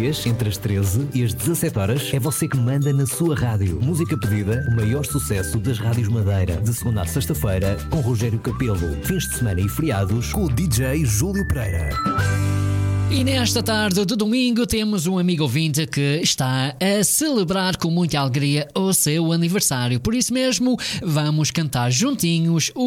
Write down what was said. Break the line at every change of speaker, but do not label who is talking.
dias, entre as 13 e as 17 horas, é você que manda na sua rádio. Música pedida, o maior sucesso das rádios Madeira. De segunda a sexta-feira, com Rogério Capelo. Fins de semana e feriados, com o DJ Júlio Pereira.
E nesta tarde de domingo temos um amigo ouvinte que está a celebrar com muita alegria o seu aniversário. Por isso mesmo, vamos cantar juntinhos